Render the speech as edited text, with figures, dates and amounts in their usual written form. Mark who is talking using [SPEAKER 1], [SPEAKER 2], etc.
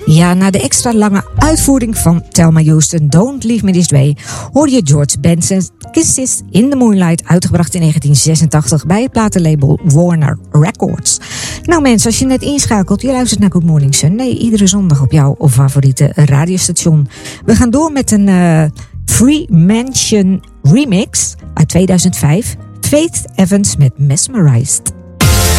[SPEAKER 1] Ja, na de extra lange uitvoering van Thelma Houston, Don't Leave Me This Way, hoor je George Benson's Kisses in the Moonlight, uitgebracht in 1986 bij het platenlabel Warner Records. Nou mensen, als je net inschakelt, je luistert naar Good Morning Sunday, iedere zondag op jouw favoriete radiostation. We gaan door met een Free Mansion remix uit 2005, Faith Evans met Mesmerized.